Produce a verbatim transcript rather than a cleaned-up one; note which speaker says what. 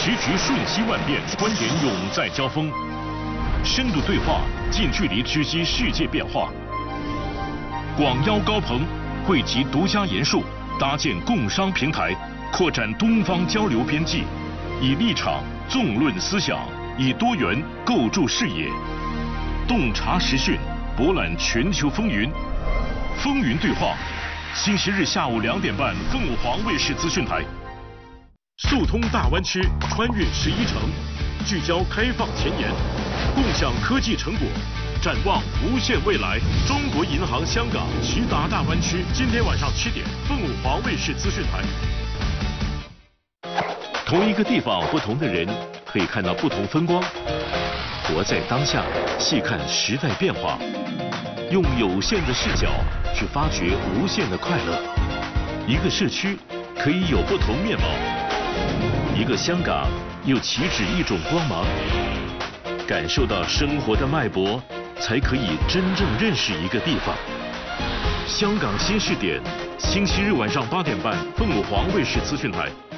Speaker 1: 时局瞬息万变，观点永在交锋，深度对话，近距离直击世界变化。广邀高朋，汇集独家研述，搭建共商平台，扩展东方交流边际，以立场纵论思想，以多元构筑视野，洞察时讯，博览全球风云。风云对话，星期日下午两点半，凤凰卫视资讯台。速通大湾区，穿越十一城，聚焦开放前沿，共享科技成果，展望无限未来。中国银行香港齐达大湾区，今天晚上七点，凤凰卫视资讯台。同一个地方，不同的人，可以看到不同风光。活在当下，细看时代变化，用有限的视角去发掘无限的快乐。一个社区可以有不同面貌，一个香港又岂止一种光芒。感受到生活的脉搏，才可以真正认识一个地方。香港新视点，星期日晚上八点半，凤凰卫视资讯台。